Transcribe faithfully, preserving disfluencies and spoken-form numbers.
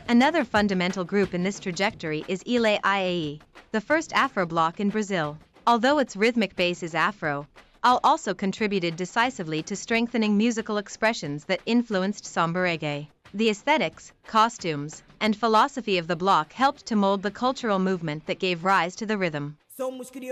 Another fundamental group in this trajectory is Ile Iae, the first Afro bloc in Brazil. Although its rhythmic base is Afro, I L also contributed decisively to strengthening musical expressions that influenced samba reggae. The aesthetics, costumes, and philosophy of the bloc helped to mold the cultural movement that gave rise to the rhythm.